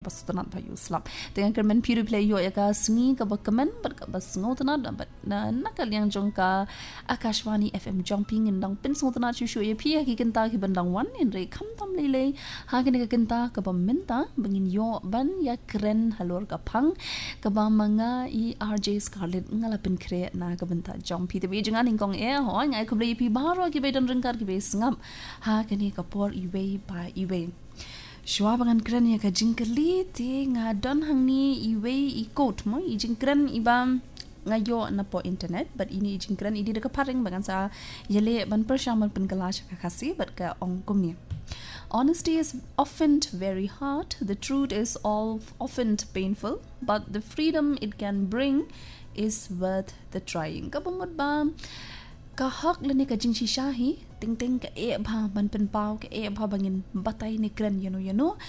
pasutanat bayu slap dengan kermen piru play yo ya ka sngi ka bakamen ber ka basngo tanat na nakal yang jongka Akashwani FM jumping indang pin sngo tanat shushu ye pia ki kenta ki bandang wan in re kham tam lele ha ka kenta ka bamenta bangin yo ban ya keren halor ka phang ka ba manga RJ Scarlett ngala pin kre na ka benta jumpy te bi jangan ingkong ho ngai kuble pi baro ki be dan rengkar ki be ngam ha kani ka por iwe ba iwe shwa bangan kran ya ka jingkali ti ngadon hangni iwe I quote mo I jingkran ibam ngayo na po internet but ini jingkran idi de ka paring bangan sa yele ban pershamal pin kalash ka kasi but ka ong kumni honesty is often very hard the truth is often painful but the freedom it can bring is worth the trying ka bumot ba ka hak lani ka jing shisha hi ting ka bha ban pen pau ka bha bangin batai ni kran yano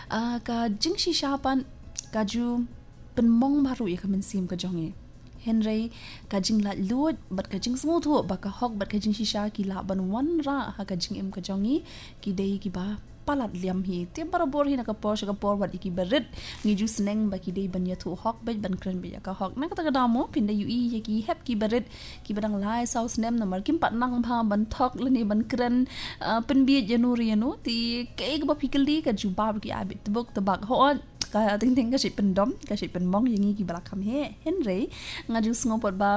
ka jing shisha pan ka ju pen mong baru ya kamen sim ka jonge henry ka jing la lut bat ka jing smooth ho ba ka hak bat ka jing shisha ki la ban wan ra ha ka jing em ka jongi ki dei ki ba palat liam hi te barabor hi na ka por wat iki berit ngi ju sneng ba ki dei ban ya thu hok bet ban kran be ya ka hok na ka ta damo pinda yu I ye ki hep ki berit ki badang lai saus nem na mar kim pat nang pha ban thok lani ban kran pen bi januri no ti ke ba pikali ka ju ba ki abit bok ta bak ho ka ting ka si pen dom ka si pen mong yangi ki balak kham he henry ngaju snopot ba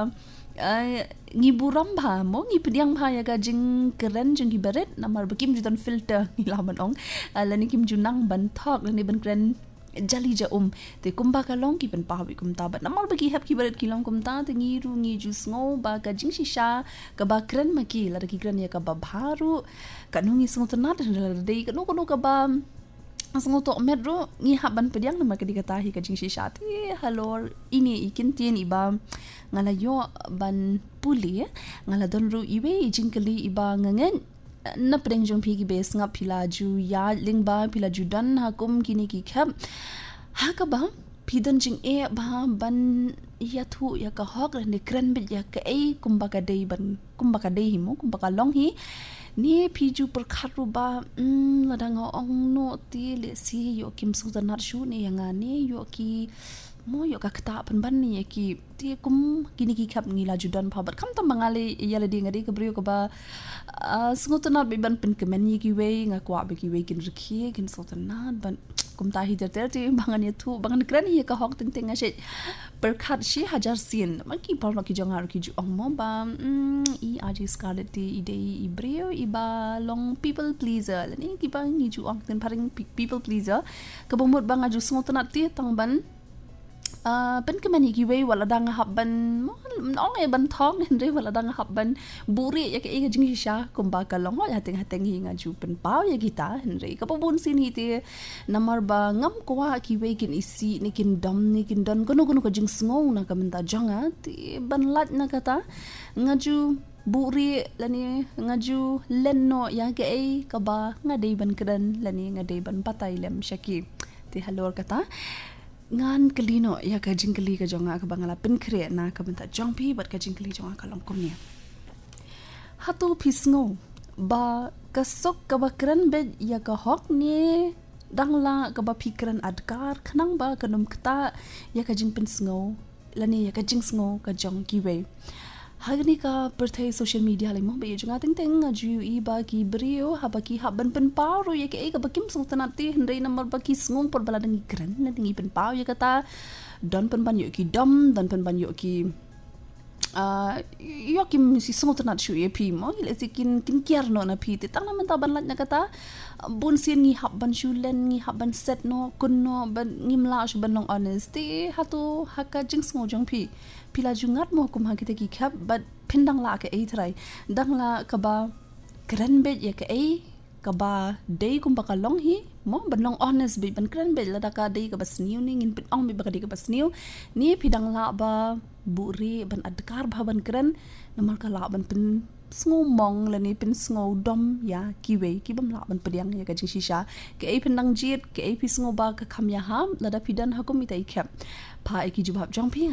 ngi buram bha mo ngi pidiang bha ya ga jing keren jing ki beret namar bakim judan filter ni laban ong lani kim junang ban thok lani ban kren jali ja te kumba ka long ki ban pa bi kum ta ba namar bagi hap ki beret ki long kum ta te ngi ru ngi ju sngo ba ka jing shisha ka ba kren ma ki la ki kren ya ka ba bharu ka nungi sngo tanat la dei ka no ka ba asang to medro ngi haban pediang nama ka dikatahi ka jing shisha ti halor ini ikin tien iba ngala yo ban puli ngala donru iwe jingkali iba ngangen na preng jong phi ki bes nga phila ju ya lingba phila ju dan hakum kini ki khap ha ka ba pidan jing ba ban ya thu ya ka hok ne kren bit ya ka kumba ka dei himo kumba ka long hi ni piju perkharu ba ladang ong no ti le si yo kim sudanar shu ne yanga ne yo ki mo yo ka kata pan ban ni ki ti kum kini ki khap ngi la judan pha bat kham tam mangale yala ding ri ka brio ka ba sngutana be ban pen kemen ni ki we nga kwa be ki we kin rikhi kin sotana ban kum ta hi der ti bangan ye thu bangan kran hi ka hok ting ase perkhat shi hajar sin ma ki par ki jongar ki ju ong mo ba RJ Scarlett ti ide I brio I ba long people pleaser ni ki ba ngi ju ong ten paring people pleaser ka bomot ba nga ju sngutana ti tang ban pen kemen ki we wala dang habban ong e ban thong henry wala dang habban buri ya ke inga jing sha kumba ka long ya hateng hi nga ju pen paw ya kita henry ka pobun sin hi te namar ba ngam kwa ki we kin isi ni kin dom ni kin don gono ka jing sngo na ka menta jonga ti ban lat na kata nga ju buri lani nga ju lenno ya ke ka ba nga dei ban kran lani nga dei ban patai lem shaki ti halor kata ngan kalino ya ka jingkali ka jonga ka bangala pin khre na ka benta jongpi bat ka jingkali jonga ka long kumni hatu pisngo ba kasok ka bakran be ya ka hok ni dangla ka ba pikran adkar khnang ba kanum kta ya ka jingpin sngo lani ya ka jing sngo ka jong ki we hagni ka perthai social media le mo be junga ting ju I ba ki brio ha ba ki haban pen pau ro ye ke ka bakim sung tanati hendai number ba ki sngong por bala dangi kren na dingi pen pau ye kata don pen ban yo ki dom don pen ban yo ki yo kim si sung tanat shu ye pi mo ile sikin kin kiar no na pi te tang na man ta ban lat na kata bun sin ngi haban shu len ngi haban set no kun no ban ngimla shu ban long honesty hatu haka jing sngo jong pi pila jungat mo kum ha kita ki khap but phindang la ke thrai dang la ka ba kran be ye ke ka ba dei kum ba ka long hi mo ban long honest be ban kran be la da ka dei ka bas new ning in pin ong be ba ka dei ka bas new ni phidang la ba buri ban adkar ba ban kran namar ka la ban pin sngo mong la ni pin sngo dom ya ki we ki bam la ban pediang ya ka jing shisha ke phindang jit ke pi sngo ba ka kham ya ham la da phidan ha kum mi tai khap pha ki ju bab jong pi